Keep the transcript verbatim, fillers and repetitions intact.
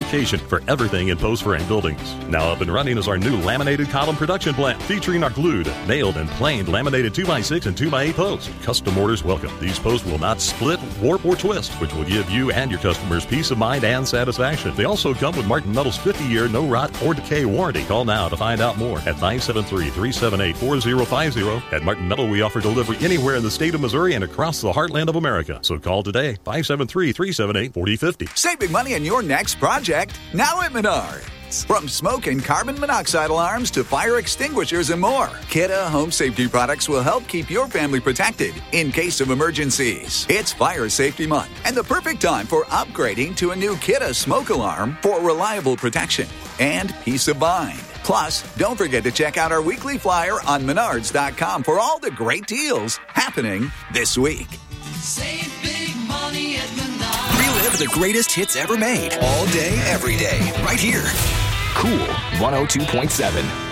location for everything in post frame buildings. Now up and running is our new laminated column production plant featuring our glued, nailed, and planed laminated two by six and two by eight posts. Custom orders welcome. These posts will not split, warp, or twist, which will give you and your customers peace of mind and satisfaction. They also come with Martin Metal's fifty-year no rot or decay warranty. Call now to find out more at nine seven three, three seven eight, four zero five zero. At Martin Metal, we offer delivery anywhere in the state of Missouri and across the heartland of America. So call today, five seven three, three seven eight, four zero five zero. Save big money on your next project, now at Menards. From smoke and carbon monoxide alarms to fire extinguishers and more, Kidde Home Safety products will help keep your family protected in case of emergencies. It's Fire Safety Month and the perfect time for upgrading to a new Kidde smoke alarm for reliable protection and peace of mind. Plus, don't forget to check out our weekly flyer on menards dot com for all the great deals happening this week. Save big money at Menards. Relive the greatest hits ever made all day, every day, right here. Cool one oh two point seven.